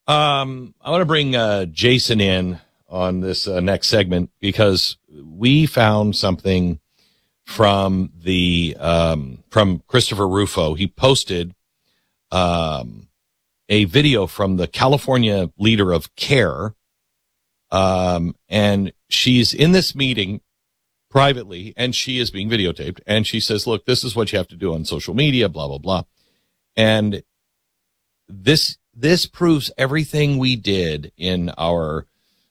I want to bring Jason in on this next segment because we found something from from Christopher Rufo. He posted a video from the California leader of CARE, and she's in this meeting privately, and she is being videotaped, and she says, look, this is what you have to do on social media, blah, blah, blah. And this proves everything we did in our,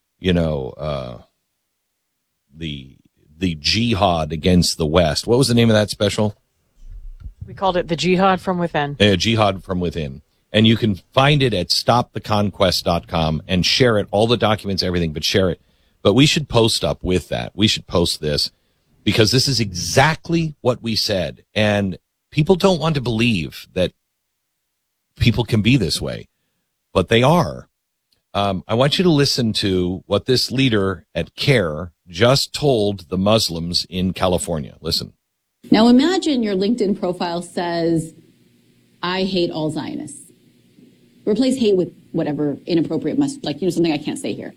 the jihad against the West. What was the name of that special? We called it the Jihad from Within. Jihad from Within. And you can find it at stoptheconquest.com and share it, all the documents, everything, but share it. But we should post up with that. We should post this because this is exactly what we said. And people don't want to believe that people can be this way, but they are. I want you to listen to what this leader at CARE just told the Muslims in California. Listen. Now imagine your LinkedIn profile says, I hate all Zionists. Replace hate with whatever inappropriate something I can't say here.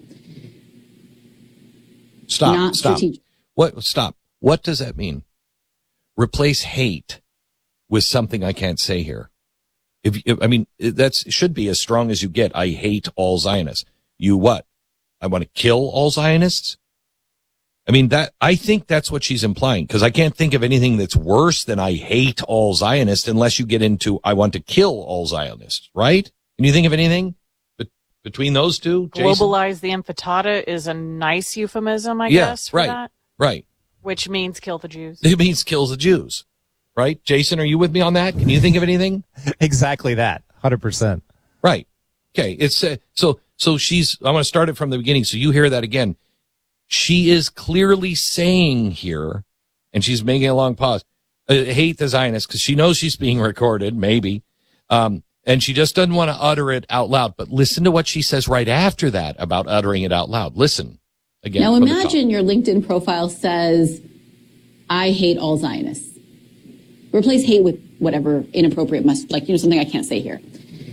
Stop. Stop. What does that mean? Replace hate with something I can't say here. That should be as strong as you get. I hate all Zionists. You what? I want to kill all Zionists? I think that's what she's implying, because I can't think of anything that's worse than I hate all Zionists unless you get into I want to kill all Zionists, right? Can you think of anything between those two? Jason? Globalize the intifada is a nice euphemism, I guess, for that. Right. Which means kill the Jews. It means kill the Jews. Right? Jason, are you with me on that? Can you think of anything? Exactly that. 100%. Right. Okay. It's so I want to start it from the beginning so you hear that again. She is clearly saying here, and she's making a long pause, hate the Zionists because she knows she's being recorded, maybe. And she just doesn't want to utter it out loud. But listen to what she says right after that about uttering it out loud. Listen again. Now imagine your LinkedIn profile says, I hate all Zionists. Replace hate with whatever inappropriate something I can't say here.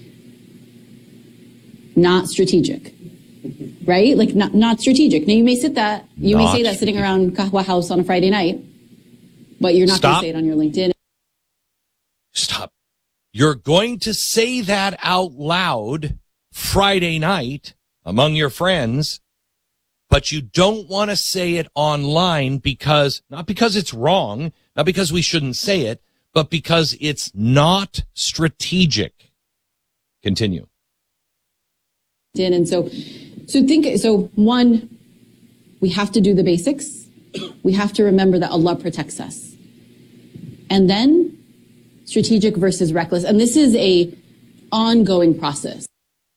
Not strategic. Right? Not strategic. Now you may say that sitting around Kahwa House on a Friday night, but you're not going to say it on your LinkedIn. Stop. You're going to say that out loud Friday night among your friends, but you don't want to say it online not because it's wrong, not because we shouldn't say it, but because it's not strategic. Continue. And so one, we have to do the basics. We have to remember that Allah protects us. And then strategic versus reckless. And this is a ongoing process.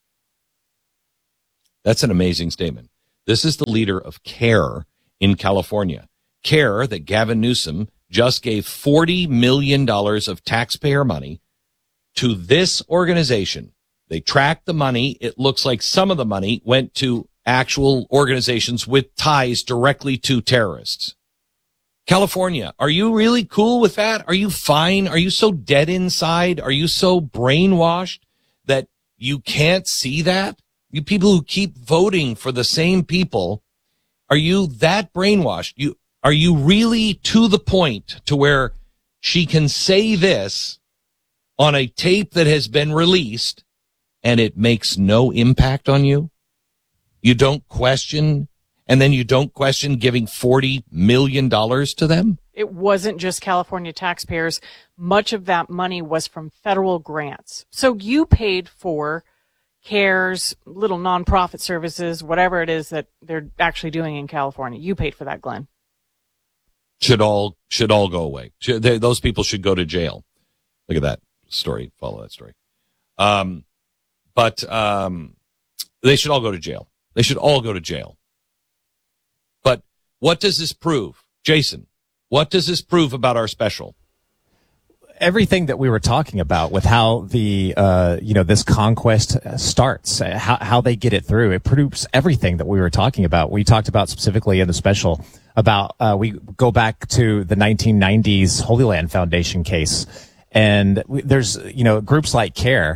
That's an amazing statement. This is the leader of CARE in California. CARE that Gavin Newsom just gave $40 million of taxpayer money to this organization. They tracked the money. It looks like some of the money went to actual organizations with ties directly to terrorists. California, are you really cool with that? Are you fine? Are you so dead inside? Are you so brainwashed that you can't see that? You people who keep voting for the same people, are you that brainwashed? Are you really to the point to where she can say this on a tape that has been released and it makes no impact on you? You don't question, and then you don't question giving $40 million to them? It wasn't just California taxpayers. Much of that money was from federal grants. So you paid for CARES, little nonprofit services, whatever it is that they're actually doing in California. You paid for that, Glenn. Should all go away. Those people should go to jail. Look at that story. Follow that story. But they should all go to jail. They should all go to jail. But what does this prove? Jason, what does this prove about our special? Everything that we were talking about with how the, this conquest starts, how they get it through. It proves everything that we were talking about. We talked about specifically in the special about, we go back to the 1990s Holy Land Foundation case. And there's, groups like CARE,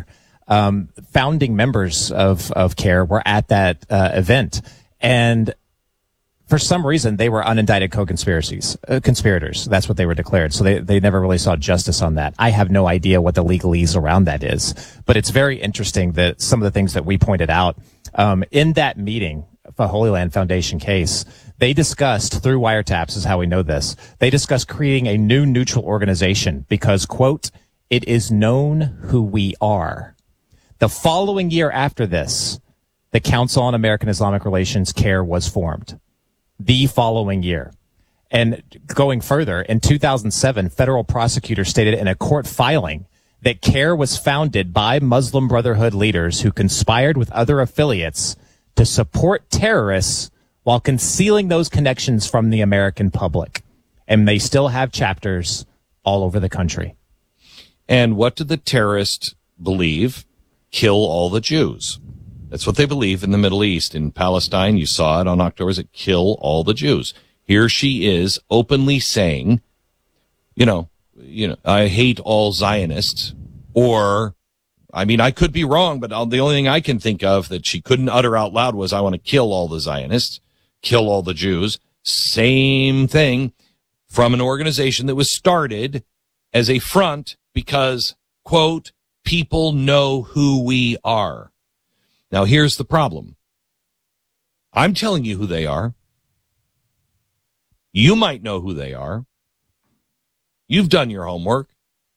founding members of CARE were at that event, and for some reason they were unindicted conspirators. That's what they were declared. So they never really saw justice on that. I have no idea what the legalese around that is, but it's very interesting that some of the things that we pointed out in that meeting, the Holy Land Foundation case, they discussed, through wiretaps is how we know this, they discussed creating a new neutral organization because, quote, it is known who we are. The following year after this, the Council on American Islamic Relations, CARE, was formed. The following year. And going further, in 2007, federal prosecutors stated in a court filing that CARE was founded by Muslim Brotherhood leaders who conspired with other affiliates to support terrorists while concealing those connections from the American public. And they still have chapters all over the country. And what do the terrorists believe? Kill all the Jews. That's what they believe in the Middle East. In Palestine, you saw it on October, it kill all the Jews. Here she is openly saying, you know, I hate all Zionists. Or, I mean, I could be wrong, but the only thing I can think of that she couldn't utter out loud was, I want to kill all the Zionists, kill all the Jews. Same thing from an organization that was started as a front because, quote, people know who we are. Now, here's the problem. I'm telling you who they are. You might know who they are. You've done your homework.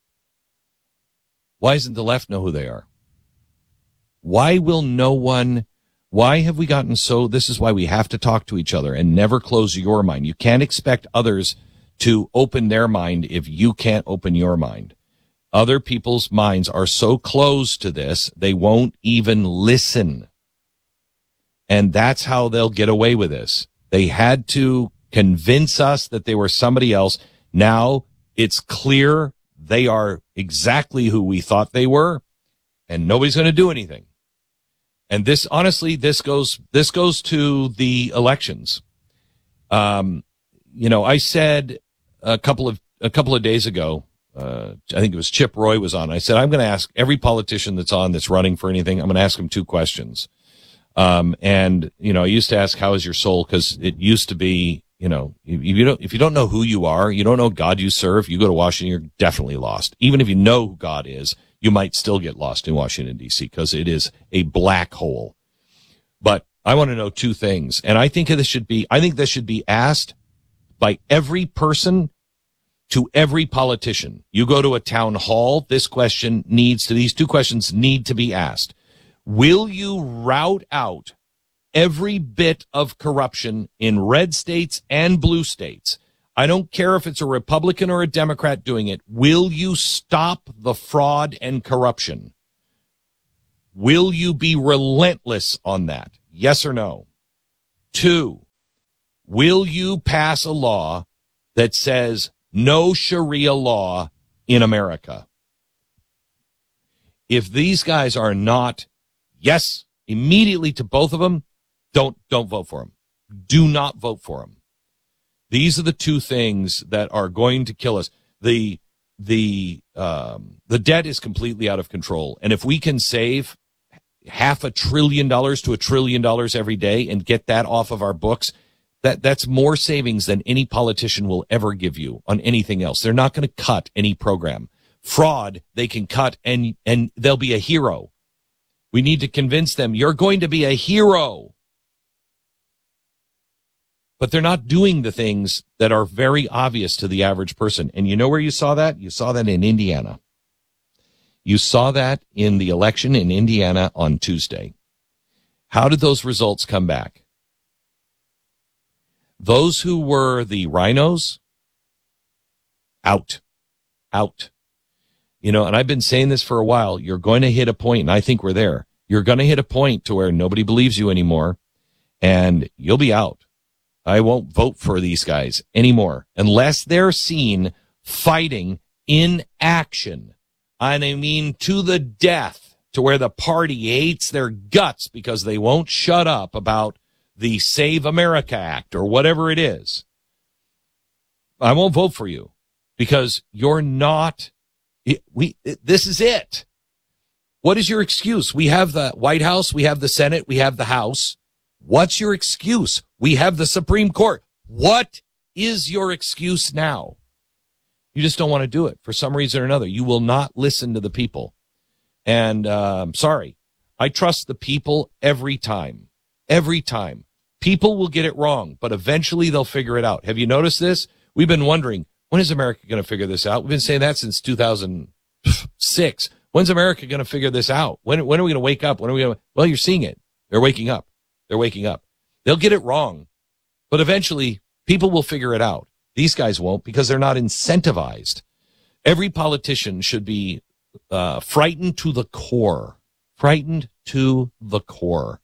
Why doesn't the left know who they are? Why will no one? Why have we gotten so? This is why we have to talk to each other and never close your mind. You can't expect others to open their mind if you can't open your mind. Other people's minds are so closed to this, they won't even listen. And that's how they'll get away with this. They had to convince us that they were somebody else. Now it's clear they are exactly who we thought they were, and nobody's going to do anything. And this, honestly, this goes to the elections. I said a couple of days ago, I think it was Chip Roy was on. I said, I'm going to ask every politician that's on, that's running for anything, I'm going to ask them two questions. I used to ask, how is your soul? Cause it used to be, if you don't know who you are, you don't know God you serve, you go to Washington, you're definitely lost. Even if you know who God is, you might still get lost in Washington, D.C. because it is a black hole. But I want to know two things. And I think this should be asked by every person to every politician. You go to a town hall, these two questions need to be asked. Will you rout out every bit of corruption in red states and blue states? I don't care if it's a Republican or a Democrat doing it. Will you stop the fraud and corruption? Will you be relentless on that? Yes or no? 2, will you pass a law that says no Sharia law in America? If these guys are not, yes, immediately to both of them, don't vote for them. Do not vote for them. These are the two things that are going to kill us. The debt is completely out of control. And if we can save $500 billion to $1 trillion every day and get that off of our books, that's more savings than any politician will ever give you on anything else. They're not going to cut any program. Fraud, they can cut and they'll be a hero. We need to convince them you're going to be a hero. But they're not doing the things that are very obvious to the average person. And you know where you saw that? You saw that in Indiana. You saw that in the election in Indiana on Tuesday. How did those results come back? Those who were the rhinos, out. And I've been saying this for a while. You're going to hit a point, and I think we're there. You're going to hit a point to where nobody believes you anymore, and you'll be out. I won't vote for these guys anymore unless they're seen fighting in action. And I mean to the death, to where the party hates their guts because they won't shut up about the Save America Act or whatever it is. I won't vote for you because you're not. This is it. What is your excuse? We have the White House, we have the Senate, we have the House. What's your excuse? We have the Supreme Court. What is your excuse now? You just don't want to do it for some reason or another. You will not listen to the people. And sorry, I trust the people every time. Every time. People will get it wrong, but eventually they'll figure it out. Have you noticed this? We've been wondering, when is America going to figure this out? We've been saying that since 2006. When's America going to figure this out? When are we going to wake up? When are we going to? Well, you're seeing it. They're waking up. They're waking up. They'll get it wrong, but eventually people will figure it out. These guys won't because they're not incentivized. Every politician should be frightened to the core. Frightened to the core.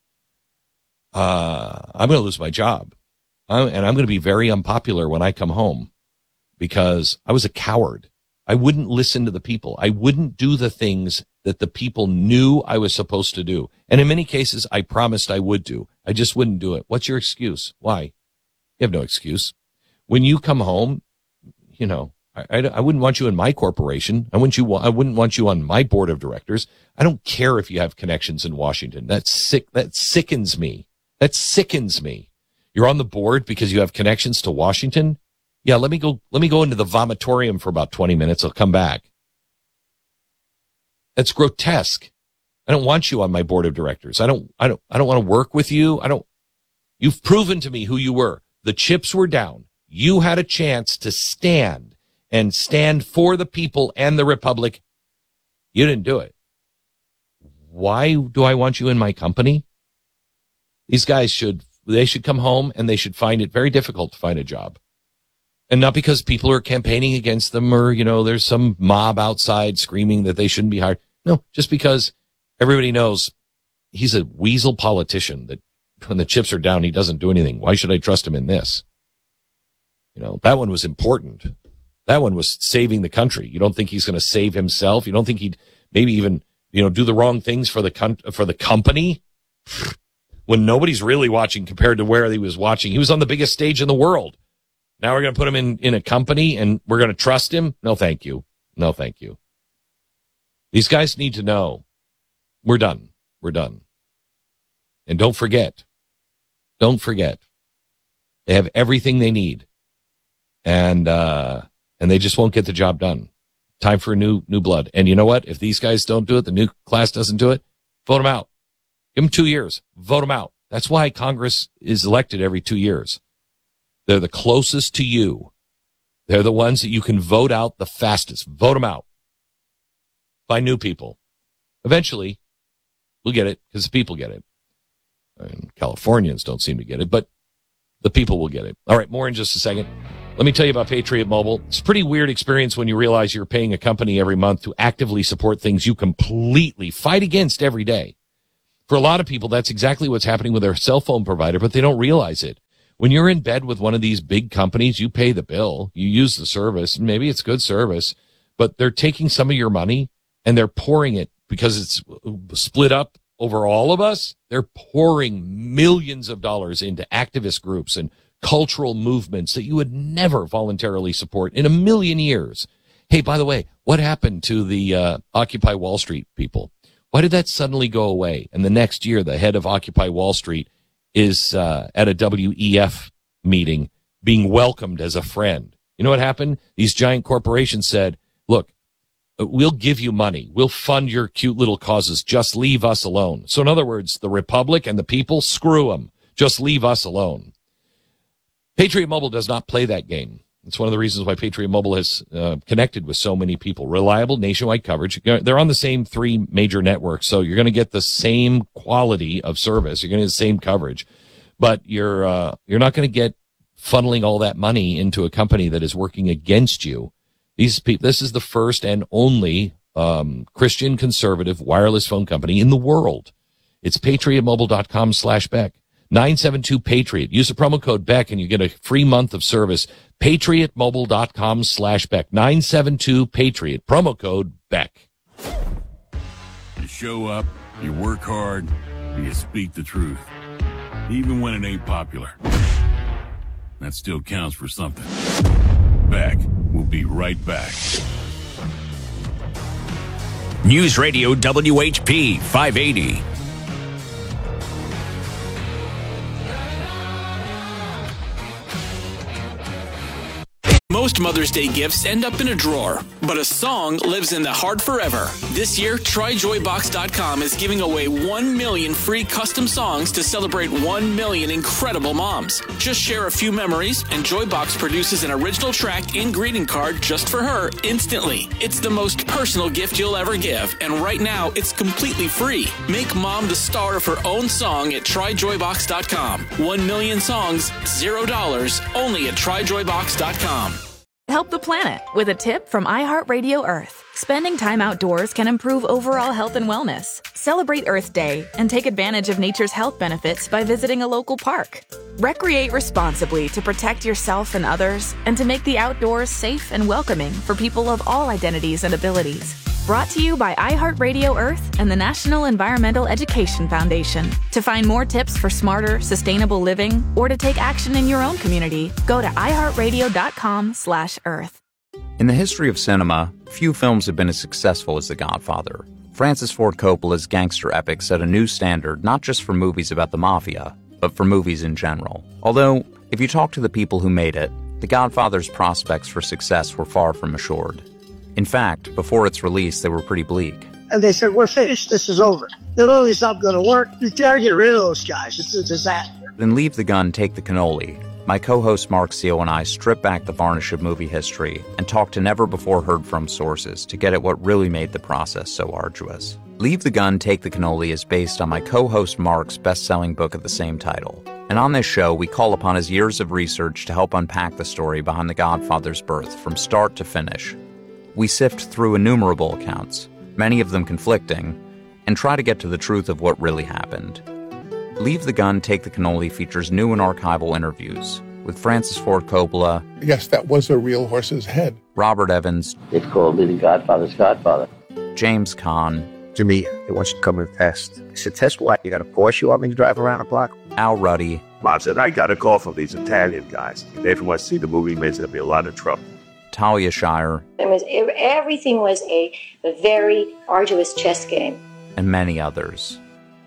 I'm going to lose my job. And I'm going to be very unpopular when I come home because I was a coward. I wouldn't listen to the people. I wouldn't do the things that the people knew I was supposed to do. And in many cases, I promised I would do. I just wouldn't do it. What's your excuse? Why? You have no excuse. When you come home, you know, I wouldn't want you in my corporation. I wouldn't want you on my board of directors. I don't care if you have connections in Washington. That's sick. That sickens me. That sickens me. You're on the board because you have connections to Washington. Yeah, let me go into the vomitorium for about 20 minutes. I'll come back. That's grotesque. I don't want you on my board of directors. I don't want to work with you. You've proven to me who you were. The chips were down. You had a chance to stand for the people and the republic. You didn't do it. Why do I want you in my company? These guys should come home and they should find it very difficult to find a job. And not because people are campaigning against them or, you know, there's some mob outside screaming that they shouldn't be hired. No, just because everybody knows he's a weasel politician that when the chips are down, he doesn't do anything. Why should I trust him in this? You know, that one was important. That one was saving the country. You don't think he's going to save himself? You don't think he'd maybe even, you know, do the wrong things for the company? When nobody's really watching compared to where he was watching. He was on the biggest stage in the world. Now we're going to put him in a company and we're going to trust him? No, thank you. No, thank you. These guys need to know we're done. We're done. And don't forget, they have everything they need. And they just won't get the job done. Time for new blood. And you know what? If these guys don't do it, the new class doesn't do it, vote them out. Give them 2 years. Vote them out. That's why Congress is elected every 2 years. They're the closest to you. They're the ones that you can vote out the fastest. Vote them out. Find new people. Eventually, we'll get it because the people get it. And Californians don't seem to get it, but the people will get it. All right, more in just a second. Let me tell you about Patriot Mobile. It's a pretty weird experience when you realize you're paying a company every month to actively support things you completely fight against every day. For a lot of people, that's exactly what's happening with their cell phone provider, but they don't realize it. When you're in bed with one of these big companies, you pay the bill, you use the service, and maybe it's good service, but they're taking some of your money and they're pouring it because it's split up over all of us. They're pouring millions of dollars into activist groups and cultural movements that you would never voluntarily support in a million years. Hey, by the way, what happened to the Occupy Wall Street people? Why did that suddenly go away? And the next year, the head of Occupy Wall Street is at a WEF meeting being welcomed as a friend. You know what happened? These giant corporations said, look, we'll give you money. We'll fund your cute little causes. Just leave us alone. So in other words, the Republic and the people, screw them. Just leave us alone. Patriot Mobile does not play that game. It's one of the reasons why Patriot Mobile has connected with so many people. Reliable nationwide coverage. They're on the same 3 major networks, so you're going to get the same quality of service. You're going to get the same coverage, but you're not going to get funneling all that money into a company that is working against you. These people. This is the first and only Christian conservative wireless phone company in the world. It's patriotmobile.com/Beck. 972-PATRIOT. Use the promo code Beck and you get a free month of service. patriotmobile.com/Beck. 972-PATRIOT. Promo code Beck. You show up, you work hard, and you speak the truth. Even when it ain't popular. That still counts for something. Beck will be right back. News Radio WHP 580. Most Mother's Day gifts end up in a drawer, but a song lives in the heart forever. This year, TryJoyBox.com is giving away 1 million free custom songs to celebrate 1 million incredible moms. Just share a few memories, and Joybox produces an original track and greeting card just for her instantly. It's the most personal gift you'll ever give, and right now, it's completely free. Make mom the star of her own song at TryJoyBox.com. 1 million songs, $0, only at TryJoyBox.com. Help the planet with a tip from iHeartRadio Earth. Spending time outdoors can improve overall health and wellness. Celebrate Earth Day and take advantage of nature's health benefits by visiting a local park. Recreate responsibly to protect yourself and others and to make the outdoors safe and welcoming for people of all identities and abilities. Brought to you by iHeartRadio Earth and the National Environmental Education Foundation. To find more tips for smarter, sustainable living or to take action in your own community, go to iHeartRadio.com/Earth. In the history of cinema, few films have been as successful as The Godfather. Francis Ford Coppola's gangster epic set a new standard not just for movies about the mafia, but for movies in general. Although, if you talk to the people who made it, The Godfather's prospects for success were far from assured. In fact, before its release, they were pretty bleak. And they said, we're finished, this is over. The movie's not going to work. You gotta get rid of those guys. It's a disaster. Then Leave the Gun, Take the Cannoli. My co-host Mark Seal and I strip back the varnish of movie history and talk to never-before-heard-from sources to get at what really made the process so arduous. Leave the Gun, Take the Cannoli is based on my co-host Mark's best-selling book of the same title. And on this show, we call upon his years of research to help unpack the story behind The Godfather's birth from start to finish. We sift through innumerable accounts, many of them conflicting, and try to get to the truth of what really happened. Leave the Gun, Take the Cannoli features new and archival interviews with Francis Ford Coppola. Yes, that was a real horse's head. Robert Evans. It's called The Godfather's Godfather. James Caan. To me, they want you to come and test. I said, test what? You got a Porsche you want me to drive around the block? Al Ruddy. Bob said, I got a call from these Italian guys. They want to see the movie, means there'll be a lot of trouble. Talia Shire. Everything was a very arduous chess game. And many others.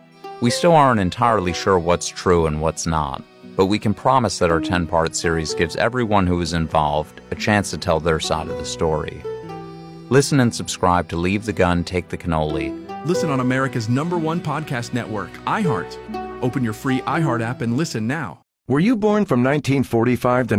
We still aren't entirely sure what's true and what's not, but we can promise that our 10-part series gives everyone who is involved a chance to tell their side of the story. Listen and subscribe to Leave the Gun, Take the Cannoli. Listen on America's #1 podcast network, iHeart. Open your free iHeart app and listen now. Were you born from 1945 to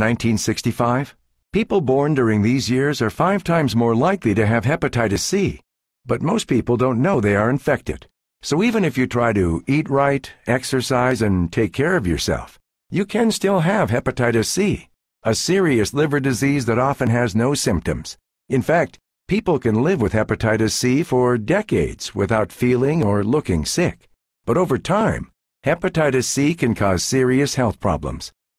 1965? People born during these years are 5 times more likely to have hepatitis C, but most people don't know they are infected. So even if you try to eat right, exercise, and take care of yourself, you can still have hepatitis C, a serious liver disease that often has no symptoms. In fact, people can live with hepatitis C for decades without feeling or looking sick. But over time, hepatitis C can cause serious health problems,